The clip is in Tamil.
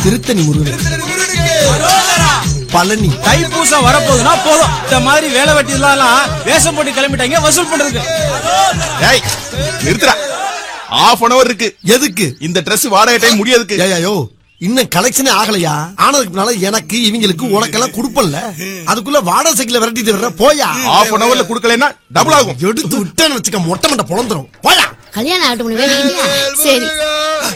திருத்தணி முருகன், பழனி. தைப்பூசம் வரப்போகுதுன்னா போதும், இந்த மாதிரி வேலை வெட்டி எல்லாம் வேஷம் போட்டு கிளம்பிட்டாங்க வசூல் பண்றதுக்கு. நிறுத்துறா, half an hour இருக்கு. எதுக்கு? இந்த Dress வாடகை டைம் முடியாதுக்கு. ஐயோ, இன்னும் கலெக்ஷனே ஆகலையா? ஆனதுக்கு முன்னால எனக்கு இவங்களுக்கு உனக்கெல்லாம் குடுப்பல்ல, அதுக்குள்ள வாடகை சைக்கிள் விரட்டிட்டு வர்ற. போயா, half an hourல குடுக்கலன்னா டபுள் ஆகும். எடுத்து விட்டேன்னு வச்சுக்க, மொட்டை மண்டை பொழந்துரும். போயா. கல்யாணம் ஆகட்டும். சரி